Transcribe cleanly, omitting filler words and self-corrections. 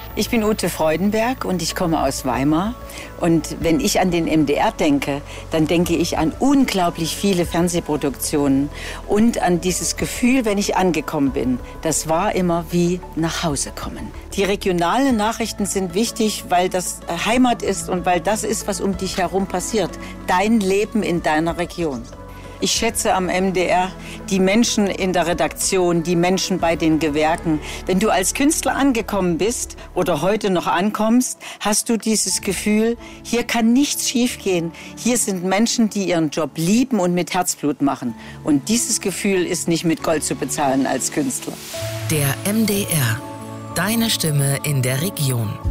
Ich bin Ute Freudenberg und ich komme aus Weimar. Und wenn ich an den MDR denke, dann denke ich an unglaublich viele Fernsehproduktionen und an dieses Gefühl, wenn ich angekommen bin. Das war immer wie nach Hause kommen. Die regionalen Nachrichten sind wichtig, weil das Heimat ist und weil das ist, was um dich herum passiert. Dein Leben in deiner Region. Ich schätze am MDR die Menschen in der Redaktion, die Menschen bei den Gewerken. Wenn du als Künstler angekommen bist oder heute noch ankommst, hast du dieses Gefühl, hier kann nichts schiefgehen. Hier sind Menschen, die ihren Job lieben und mit Herzblut machen. Und dieses Gefühl ist nicht mit Gold zu bezahlen als Künstler. Der MDR. Deine Stimme in der Region.